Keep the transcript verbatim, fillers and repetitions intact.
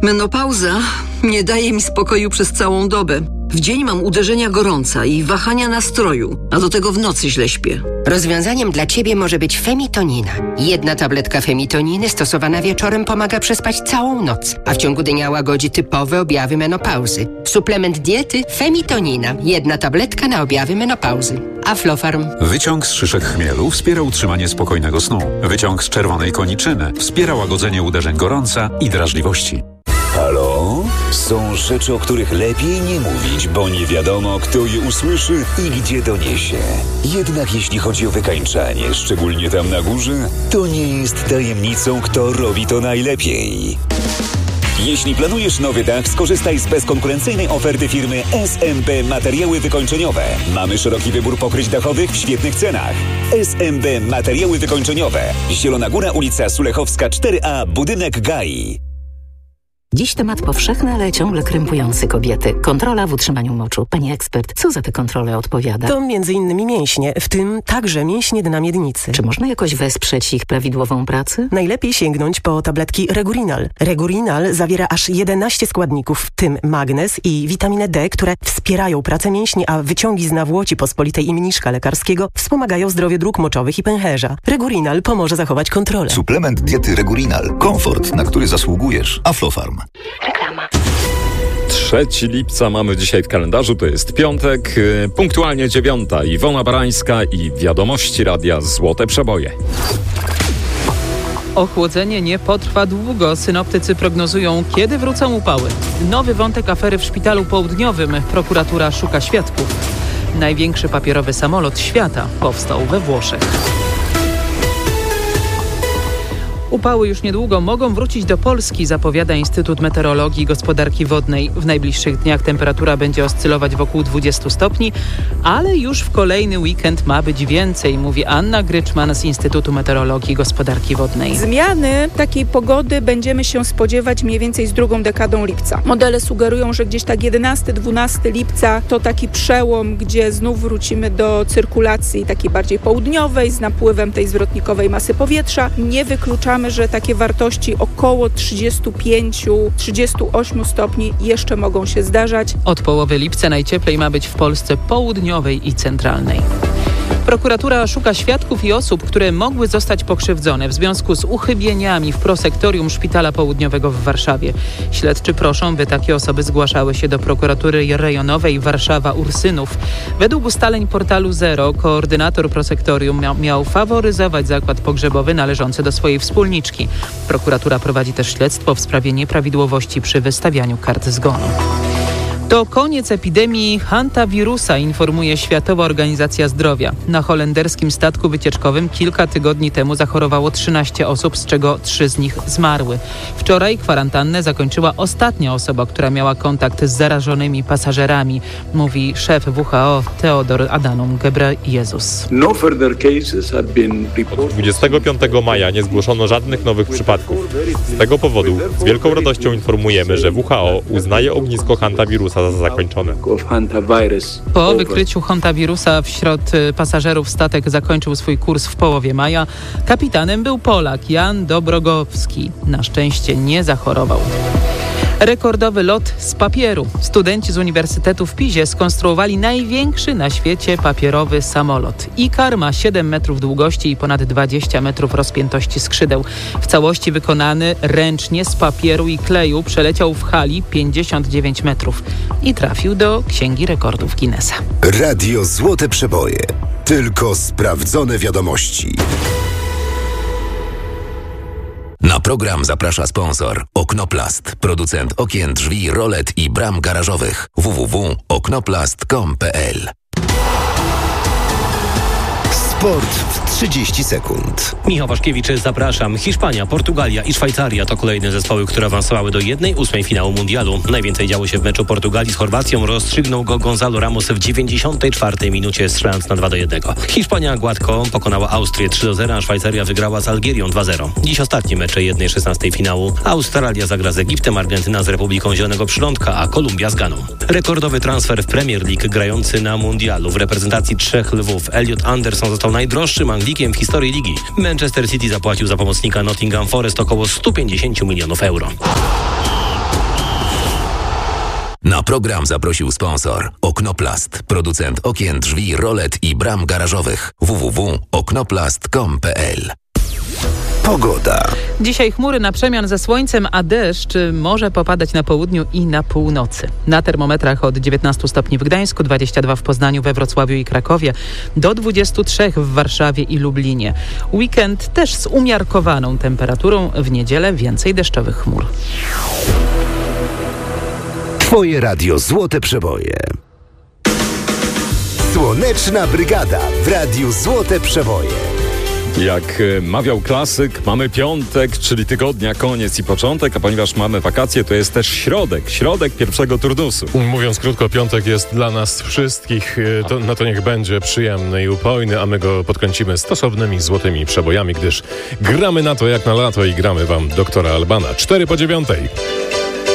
Menopauza nie daje mi spokoju przez całą dobę. W dzień mam uderzenia gorąca i wahania nastroju, a do tego w nocy źle śpię. Rozwiązaniem dla Ciebie może być Femitonina. Jedna tabletka Femitoniny stosowana wieczorem pomaga przespać całą noc, a w ciągu dnia łagodzi typowe objawy menopauzy. Suplement diety Femitonina. Jedna tabletka na objawy menopauzy. Aflofarm. Wyciąg z szyszek chmielu wspiera utrzymanie spokojnego snu. Wyciąg z czerwonej koniczyny wspiera łagodzenie uderzeń gorąca i drażliwości. Halo? Są rzeczy, o których lepiej nie mówić, bo nie wiadomo, kto je usłyszy i gdzie doniesie. Jednak jeśli chodzi o wykańczanie, szczególnie tam na górze, to nie jest tajemnicą, kto robi to najlepiej. Jeśli planujesz nowy dach, skorzystaj z bezkonkurencyjnej oferty firmy S M B Materiały Wykończeniowe. Mamy szeroki wybór pokryć dachowych w świetnych cenach. S M B Materiały Wykończeniowe. Zielona Góra, ulica Sulechowska cztery A, budynek G A I. Dziś temat powszechny, ale ciągle krępujący kobiety. Kontrola w utrzymaniu moczu. Pani ekspert, co za te kontrole odpowiada? To między innymi mięśnie, w tym także mięśnie dna miednicy. Czy można jakoś wesprzeć ich prawidłową pracę? Najlepiej sięgnąć po tabletki Regurinal. Regurinal zawiera aż jedenaście składników, w tym magnez i witaminę D, które wspierają pracę mięśni, a wyciągi z nawłoci pospolitej i mniszka lekarskiego wspomagają zdrowie dróg moczowych i pęcherza. Regurinal pomoże zachować kontrolę. Suplement diety Regurinal. Komfort, na który zasługujesz. Aflofarm. Reklama. trzeciego lipca mamy dzisiaj w kalendarzu, to jest piątek, punktualnie dziewiąta. Iwona Barańska i wiadomości radia Złote Przeboje. Ochłodzenie nie potrwa długo. Synoptycy prognozują, kiedy wrócą upały. Nowy wątek afery w Szpitalu Południowym. Prokuratura szuka świadków. Największy papierowy samolot świata powstał we Włoszech. Upały już niedługo mogą wrócić do Polski, zapowiada Instytut Meteorologii i Gospodarki Wodnej. W najbliższych dniach temperatura będzie oscylować wokół dwudziestu stopni, ale już w kolejny weekend ma być więcej, mówi Anna Gryczman z Instytutu Meteorologii i Gospodarki Wodnej. Zmiany takiej pogody będziemy się spodziewać mniej więcej z drugą dekadą lipca. Modele sugerują, że gdzieś tak jedenastego dwunastego lipca to taki przełom, gdzie znów wrócimy do cyrkulacji takiej bardziej południowej, z napływem tej zwrotnikowej masy powietrza. Nie wykluczamy, że takie wartości około trzydziestu pięciu do trzydziestu ośmiu stopni jeszcze mogą się zdarzać. Od połowy lipca najcieplej ma być w Polsce południowej i centralnej. Prokuratura szuka świadków i osób, które mogły zostać pokrzywdzone w związku z uchybieniami w prosektorium Szpitala Południowego w Warszawie. Śledczy proszą, by takie osoby zgłaszały się do prokuratury rejonowej Warszawa-Ursynów. Według ustaleń portalu Zero koordynator prosektorium miał, miał faworyzować zakład pogrzebowy należący do swojej wspólniczki. Prokuratura prowadzi też śledztwo w sprawie nieprawidłowości przy wystawianiu kart zgonu. To koniec epidemii hantawirusa, informuje Światowa Organizacja Zdrowia. Na holenderskim statku wycieczkowym kilka tygodni temu zachorowało trzynaście osób, z czego trzy z nich zmarły. Wczoraj kwarantannę zakończyła ostatnia osoba, która miała kontakt z zarażonymi pasażerami, mówi szef W H O Teodor Adhanom Ghebreyesus. Od dwudziestego piątego maja nie zgłoszono żadnych nowych przypadków. Z tego powodu z wielką radością informujemy, że W H O uznaje ognisko hantawirusa za zakończone. Po wykryciu hantawirusa wśród pasażerów statek zakończył swój kurs w połowie maja. Kapitanem był Polak Jan Dobrogowski. Na szczęście nie zachorował. Rekordowy lot z papieru. Studenci z Uniwersytetu w Pizie skonstruowali największy na świecie papierowy samolot. Ikar ma siedem metrów długości i ponad dwadzieścia metrów rozpiętości skrzydeł. W całości wykonany ręcznie z papieru i kleju przeleciał w hali pięćdziesiąt dziewięć metrów i trafił do Księgi Rekordów Guinnessa. Radio Złote Przeboje. Tylko sprawdzone wiadomości. Na program zaprasza sponsor Oknoplast, producent okien, drzwi, rolet i bram garażowych. w w w kropka oknoplast kropka com kropka p l. Sport w trzydzieści sekund. Michał Waszkiewicz, zapraszam. Hiszpania, Portugalia i Szwajcaria to kolejne zespoły, które awansowały do jednej ósmej finału mundialu. Najwięcej działo się w meczu Portugalii z Chorwacją. Rozstrzygnął go Gonzalo Ramos w dziewięćdziesiątej czwartej minucie, strzelając na dwa do jednego. Hiszpania gładko pokonała Austrię trzy do zera, a Szwajcaria wygrała z Algierią dwa zero. Dziś ostatnie mecze jednej szesnastej finału. Australia zagra z Egiptem, Argentyna z Republiką Zielonego Przylądka, a Kolumbia z Ganą. Rekordowy transfer w Premier League grający na mundialu w reprezentacji trzech lwów. Elliot Anderson został najdroższym Anglikiem w historii ligi. Manchester City zapłacił za pomocnika Nottingham Forest około sto pięćdziesiąt milionów euro. Na program zaprosił sponsor Oknoplast, producent okien, drzwi, rolet i bram garażowych. w w w kropka oknoplast kropka com kropka p l. Pogoda. Dzisiaj chmury na przemian ze słońcem, a deszcz może popadać na południu i na północy. Na termometrach od dziewiętnastu stopni w Gdańsku, dwudziestu dwóch w Poznaniu, we Wrocławiu i Krakowie, do dwudziestu trzech w Warszawie i Lublinie. Weekend też z umiarkowaną temperaturą, w niedzielę więcej deszczowych chmur. Twoje radio Złote Przeboje. Słoneczna Brygada w Radiu Złote Przeboje. Jak mawiał klasyk, mamy piątek, czyli tygodnia, koniec i początek, a ponieważ mamy wakacje, to jest też środek, środek pierwszego turnusu. Mówiąc krótko, piątek jest dla nas wszystkich, to, no to niech będzie przyjemny i upojny, a my go podkręcimy stosownymi złotymi przebojami, gdyż gramy na to jak na lato i gramy wam doktora Albana. Cztery po dziewiątej.